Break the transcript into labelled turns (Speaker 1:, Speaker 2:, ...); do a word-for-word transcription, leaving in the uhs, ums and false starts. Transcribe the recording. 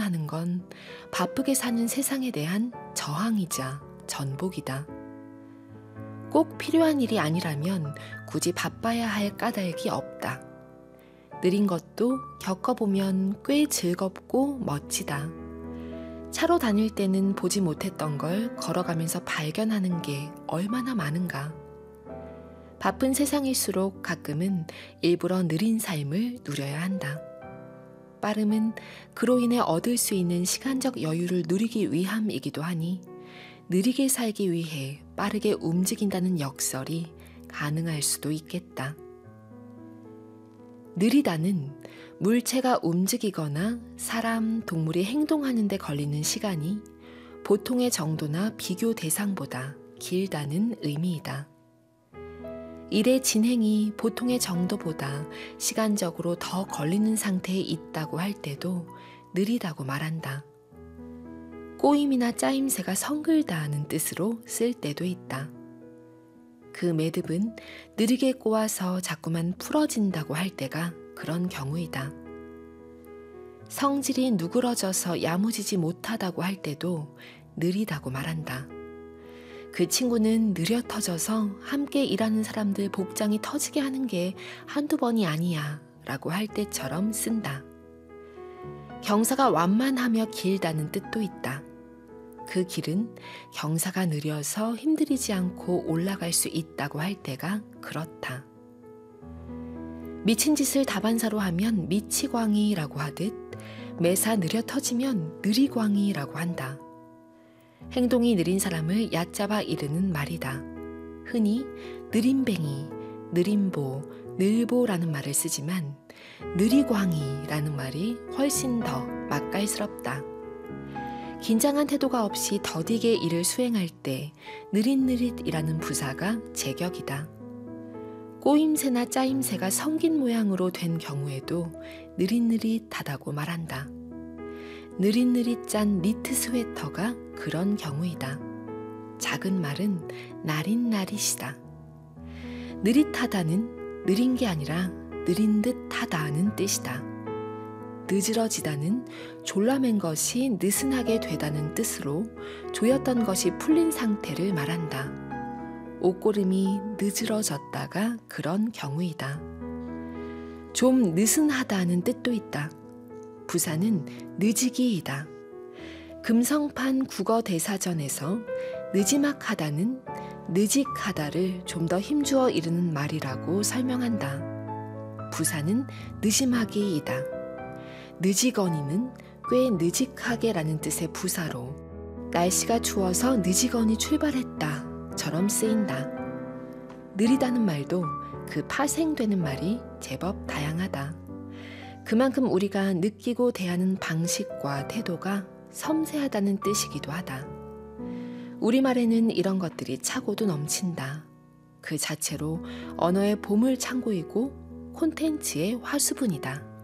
Speaker 1: 발견하는 건 바쁘게 사는 세상에 대한 저항이자 전복이다. 꼭 필요한 일이 아니라면 굳이 바빠야 할 까닭이 없다. 느린 것도 겪어보면 꽤 즐겁고 멋지다. 차로 다닐 때는 보지 못했던 걸 걸어가면서 발견하는 게 얼마나 많은가. 바쁜 세상일수록 가끔은 일부러 느린 삶을 누려야 한다. 빠름은 그로 인해 얻을 수 있는 시간적 여유를 누리기 위함이기도 하니 느리게 살기 위해 빠르게 움직인다는 역설이 가능할 수도 있겠다. 느리다는 물체가 움직이거나 사람, 동물이 행동하는 데 걸리는 시간이 보통의 정도나 비교 대상보다 길다는 의미이다. 일의 진행이 보통의 정도보다 시간적으로 더 걸리는 상태에 있다고 할 때도 느리다고 말한다. 꼬임이나 짜임새가 성글다는 뜻으로 쓸 때도 있다. 그 매듭은 느리게 꼬아서 자꾸만 풀어진다고 할 때가 그런 경우이다. 성질이 누그러져서 야무지지 못하다고 할 때도 느리다고 말한다. 그 친구는 느려 터져서 함께 일하는 사람들 복장이 터지게 하는 게 한두 번이 아니야 라고 할 때처럼 쓴다. 경사가 완만하며 길다는 뜻도 있다. 그 길은 경사가 느려서 힘들이지 않고 올라갈 수 있다고 할 때가 그렇다. 미친 짓을 다반사로 하면 미치광이라고 하듯 매사 느려 터지면 느리광이라고 한다. 행동이 느린 사람을 얕잡아 이르는 말이다. 흔히 느림뱅이, 느림보, 늘보라는 말을 쓰지만 느리광이라는 말이 훨씬 더 맛깔스럽다. 긴장한 태도가 없이 더디게 일을 수행할 때 느릿느릿이라는 부사가 제격이다. 꼬임새나 짜임새가 성긴 모양으로 된 경우에도 느릿느릿하다고 말한다. 느릿느릿 짠 니트 스웨터가 그런 경우이다. 작은 말은 나릿나릿이다. 느릿하다는 느린 게 아니라 느린 듯 하다는 뜻이다. 느지러지다는 졸라맨 것이 느슨하게 되다는 뜻으로 조였던 것이 풀린 상태를 말한다. 옷고름이 느지러졌다가 그런 경우이다. 좀 느슨하다는 뜻도 있다. 부사는 느지기이다. 금성판 국어대사전에서 느지막하다는 느직하다를 좀 더 힘주어 이르는 말이라고 설명한다. 부사는 느심하기이다. 느지거니는 꽤 느직하게라는 뜻의 부사로 날씨가 추워서 느지거니 출발했다 처럼 쓰인다. 느리다는 말도 그 파생되는 말이 제법 다양하다. 그만큼 우리가 느끼고 대하는 방식과 태도가 섬세하다는 뜻이기도 하다. 우리말에는 이런 것들이 차고도 넘친다. 그 자체로 언어의 보물창고이고 콘텐츠의 화수분이다.